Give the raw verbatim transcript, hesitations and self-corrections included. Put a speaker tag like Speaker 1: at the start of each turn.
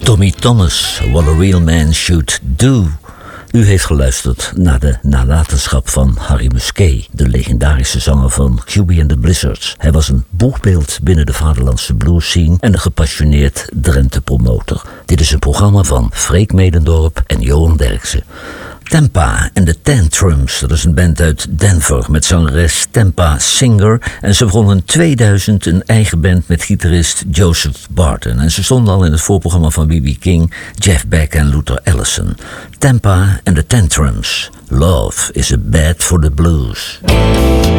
Speaker 1: Tommy Thomas, What a Real Man Should Do. U heeft geluisterd naar de nalatenschap van Harry Musquet, de legendarische zanger van Q B and the Blizzards. Hij was een boegbeeld binnen de vaderlandse blues scene en een gepassioneerd Drenthe-promotor. Dit is een programma van Freek Medendorp en Johan Derksen. Tampa en de Tantrums, dat is een band uit Denver met zangeres Tampa Singer. En ze begonnen in tweeduizend een eigen band met gitarist Joseph Barton. En ze stonden al in het voorprogramma van B B King, Jeff Beck en Luther Allison. Tampa en de Tantrums. Love is a bad for the blues.